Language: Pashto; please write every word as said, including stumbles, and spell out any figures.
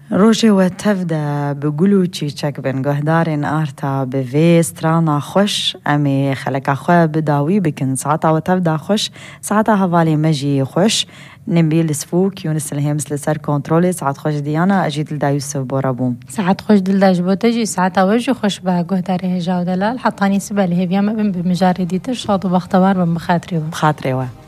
روژه و تفدا بگلو چی چک بن گهدارن آرتا به سترانا خوش امی خلق خواه بداوی بکن ساعتا و تفدا خوش ساعتا هوالی مجی خوش نبیل سفوک یونس الهمس لسر کنترل ساعت خوش دیانا اجید لدا یوسف بورابوم ساعت خوش دلداج بوتجی ساعتا وجه خوش با گهداره هجاو دلال حطانی سباله هیویا مبن بمجاردی تر شاد و بختوار بمخاطری و بخاطره و